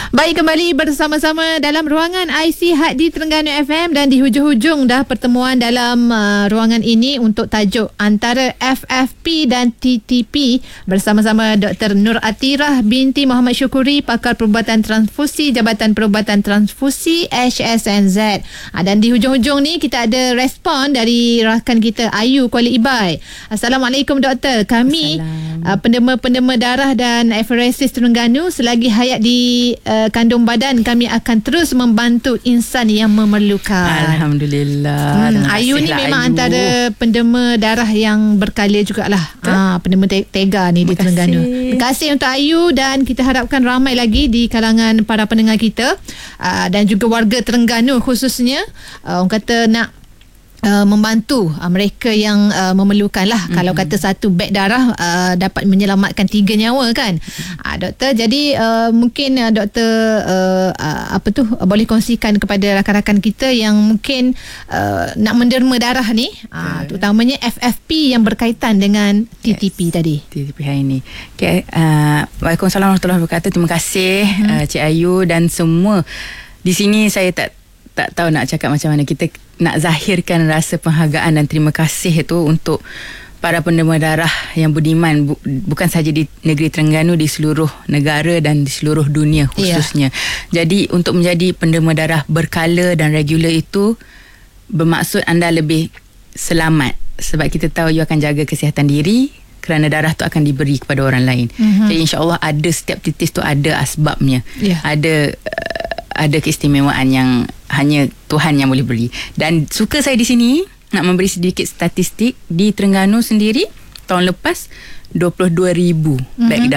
Baik, kembali bersama-sama dalam ruangan IC Hadi Terengganu FM dan di hujung-hujung dah pertemuan dalam ruangan ini untuk tajuk antara FFP dan TTP bersama-sama Dr. Nur Atirah binti Muhammad Syukuri, pakar perubatan transfusi Jabatan Perubatan Transfusi HSNZ. Dan di hujung-hujung ni kita ada respon dari rakan kita Ayu Kuala Ibai. Assalamualaikum doktor. Kami pendema-pendema darah dan apheresis Terengganu selagi hayat di kandung badan, kami akan terus membantu insan yang memerlukan. Alhamdulillah. Ayu ni memang Ayu antara pendema darah yang berkala jugalah. Pendema tega ni di Terengganu. Terima kasih untuk Ayu dan kita harapkan ramai lagi di kalangan para pendengar kita dan juga warga Terengganu khususnya orang kata nak membantu mereka yang memerlukan lah. Kalau kata satu beg darah dapat menyelamatkan 3 nyawa kan. Doktor, jadi mungkin doktor boleh kongsikan kepada rakan-rakan kita yang mungkin nak menderma darah ni, terutamanya FFP yang berkaitan dengan TTP tadi. TTP hari ni. Okay. Waalaikumsalam warahmatullahi wabarakatuh. Terima kasih Cik Ayu dan semua. Di sini saya tak tahu nak cakap macam mana. Kita nak zahirkan rasa penghargaan dan terima kasih itu untuk para pendema darah yang budiman, bukan sahaja di negeri Terengganu, di seluruh negara dan di seluruh dunia khususnya. Jadi untuk menjadi pendema darah berkala dan regular itu bermaksud anda lebih selamat, sebab kita tahu you akan jaga kesihatan diri kerana darah tu akan diberi kepada orang lain. Jadi insya-Allah ada setiap titis tu ada asbabnya. Ada keistimewaan yang hanya Tuhan yang boleh beri. Dan suka saya di sini nak memberi sedikit statistik. Di Terengganu sendiri tahun lepas 22,000 beg darah